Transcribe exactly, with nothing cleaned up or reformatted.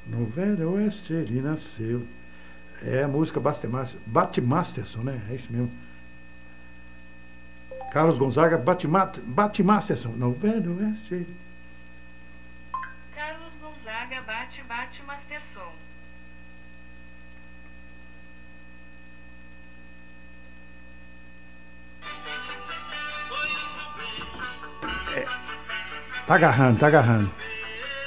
No Velho Oeste ele nasceu. É a música Bate Master- Bate Masterson, né? É isso mesmo. Carlos Gonzaga, Bate, Bate Masterson. No Velho Oeste. Carlos Gonzaga, Bate Bate Masterson. Tá agarrando, tá agarrando.